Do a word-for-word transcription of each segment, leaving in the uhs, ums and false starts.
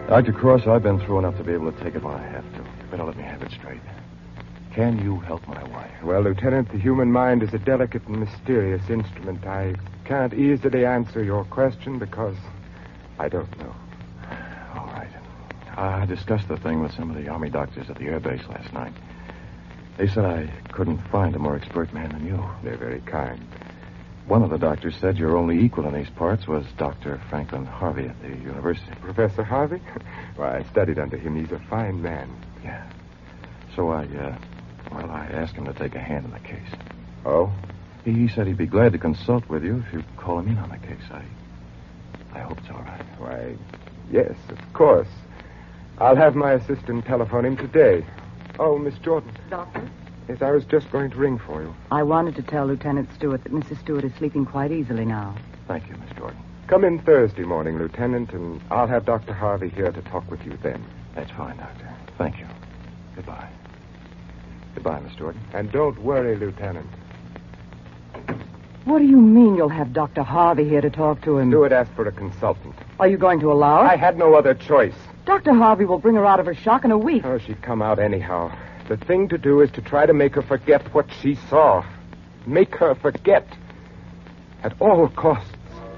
Doctor Cross, I've been through enough to be able to take it when I have to. You better let me have it straight. Can you help my wife? Well, Lieutenant, the human mind is a delicate and mysterious instrument. I can't easily answer your question because I don't know. All right. I discussed the thing with some of the Army doctors at the air base last night. They said I couldn't find a more expert man than you. They're very kind. One of the doctors said your only equal in these parts was Doctor Franklin Harvey at the university. Professor Harvey? Well, I studied under him. He's a fine man. Yeah. So I, uh, well, I asked him to take a hand in the case. Oh? He said he'd be glad to consult with you if you'd call him in on the case. I, I hope it's all right. Why, yes, of course. I'll have my assistant telephone him today. Oh, Miss Jordan. Doctor? Yes, I was just going to ring for you. I wanted to tell Lieutenant Stewart that Missus Stewart is sleeping quite easily now. Thank you, Miss Jordan. Come in Thursday morning, Lieutenant, and I'll have Doctor Harvey here to talk with you then. That's fine, Doctor. Thank you. Goodbye. Goodbye, Miss Jordan. And don't worry, Lieutenant. What do you mean you'll have Doctor Harvey here to talk to him? Stewart asked for a consultant. Are you going to allow it? I had no other choice. Doctor Harvey will bring her out of her shock in a week. Oh, she'd come out anyhow. The thing to do is to try to make her forget what she saw. Make her forget. At all costs.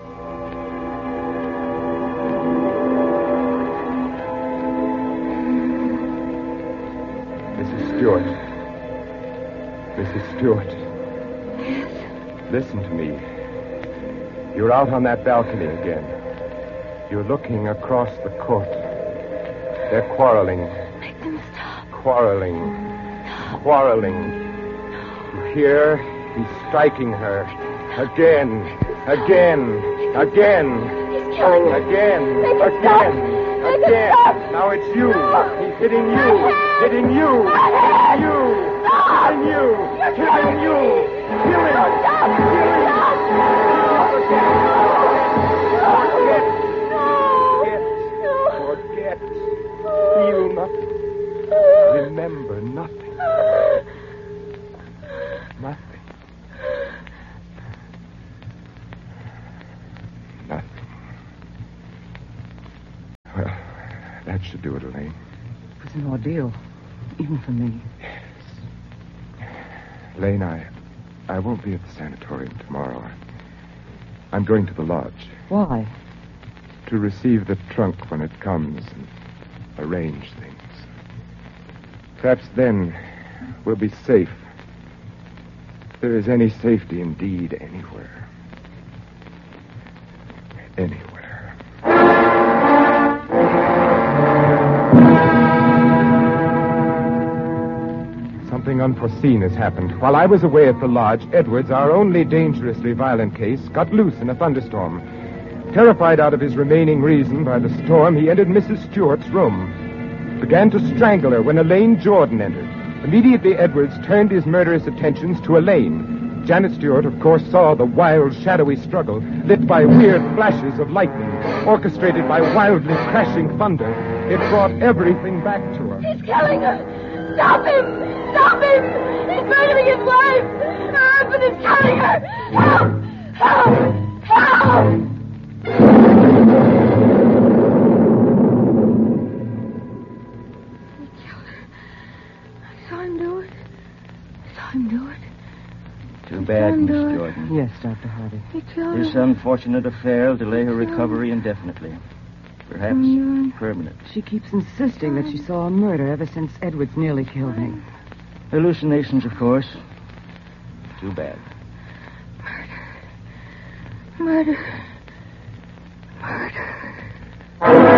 Missus Stewart. Missus Stewart. Yes? Listen to me. You're out on that balcony again. You're looking across the court. They're quarreling. Make them stop. Quarreling. No. Quarreling. No. You hear? He's striking her. Again. Again. Again. He's killing her. Again. Make him Again. stop. Make him Again. stop. Now it's you. No. He's hitting you. No. Hitting you. No. Hitting you. Stop. Hitting you. You're Hitting killing you. me. Kill him. No, stop. Kill him. Stop. Forget. Forget. Feel nothing. Remember nothing. Nothing. Nothing. Well, that should do it, Elaine. It was an ordeal, even for me. Elaine, I, I won't be at the sanatorium tomorrow. I, I'm going to the lodge. Why? To receive the trunk when it comes and arrange things. Perhaps then we'll be safe. If there is any safety indeed anywhere. Anywhere. Something unforeseen has happened. While I was away at the lodge, Edwards, our only dangerously violent case, got loose in a thunderstorm. Terrified out of his remaining reason by the storm, he entered Missus Stewart's room. Began to strangle her when Elaine Jordan entered. Immediately, Edwards turned his murderous attentions to Elaine. Janet Stewart, of course, saw the wild, shadowy struggle, lit by weird flashes of lightning, orchestrated by wildly crashing thunder. It brought everything back to her. He's killing her! Stop him! Stop him! He's murdering his wife! Her husband is killing her! Help! Help! Help! He killed her. I saw him do it. I saw him do it. Too bad, Miss Jordan. Yes, Doctor Harvey. He killed This her. unfortunate affair will delay her recovery indefinitely. Perhaps Mm. permanent. She keeps insisting that she saw a murder ever since Edwards nearly killed me. Hallucinations, of course. Too bad. Murder. Murder.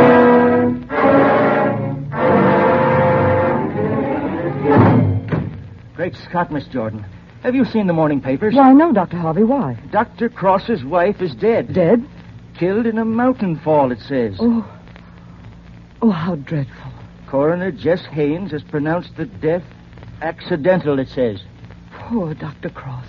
Great Scott, Miss Jordan. Have you seen the morning papers? Why, no, Doctor Harvey. Why? Doctor Cross's wife is dead. Dead? Killed in a mountain fall, it says. Oh. Oh, how dreadful. Coroner Jess Haynes has pronounced the death accidental, it says. Poor Doctor Cross.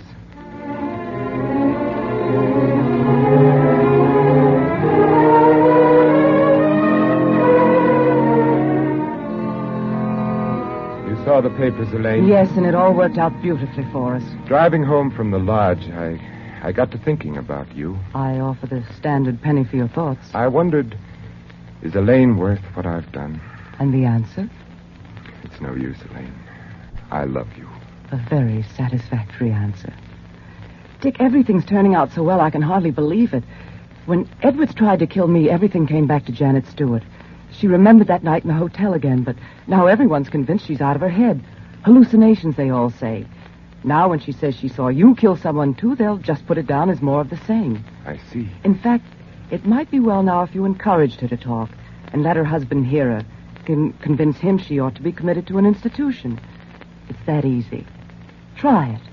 You saw the papers, Elaine? Yes, and it all worked out beautifully for us. Driving home from the lodge, I, I got to thinking about you. I offer the standard penny for your thoughts. I wondered Is Elaine worth what I've done? And the answer? It's no use, Elaine. I love you. A very satisfactory answer. Dick, everything's turning out so well I can hardly believe it. When Edwards tried to kill me, everything came back to Janet Stewart. She remembered that night in the hotel again, but now everyone's convinced she's out of her head. Hallucinations, they all say. Now when she says she saw you kill someone too, they'll just put it down as more of the same. I see. In fact, it might be well now if you encouraged her to talk and let her husband hear her, can convince him she ought to be committed to an institution. It's that easy. Try it.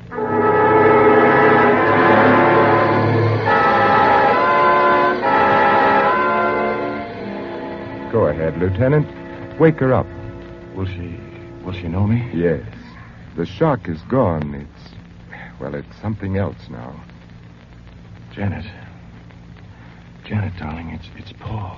Go ahead, Lieutenant. Wake her up. Will she... will she know me? Yes. The shock is gone. It's... well, it's something else now. Janet. Janet, darling, it's it's Paul.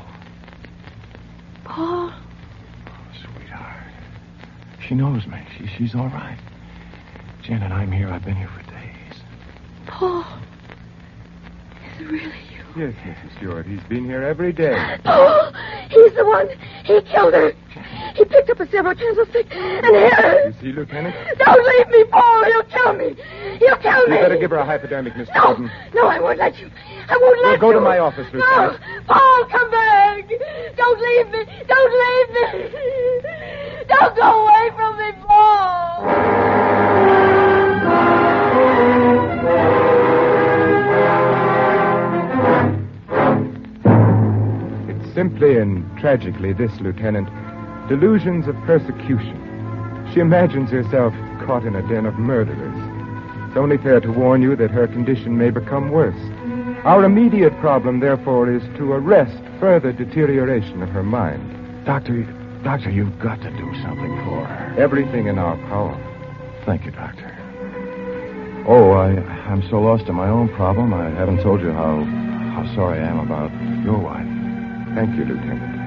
Paul? Oh, sweetheart. She knows me. She, she's all right. Janet, I'm here. I've been here for days. Paul? Is it really you? Yes, Missus Stewart. He's been here every day. Paul! He's the one. He killed her. He picked up a silver candlestick and hit her. You see, Lieutenant? Don't leave me, Paul. He'll kill me. He'll kill me. You better give her a hypodermic, Mister No, Gordon. no, I won't let you. I won't let We'll go you. to my office, Lieutenant. No, Paul, come back. Don't leave me. Don't leave me. Don't go away from me, Paul. It's simply and tragically this, Lieutenant. Delusions of persecution. She imagines herself caught in a den of murderers. It's only fair to warn you that her condition may become worse. Our immediate problem, therefore, is to arrest further deterioration of her mind. Doctor, Doctor, you've got to do something for her. Everything in our power. Thank you, Doctor. Oh, I, I'm so lost in my own problem, I haven't told you how, how sorry I am about your wife. Thank you, Lieutenant.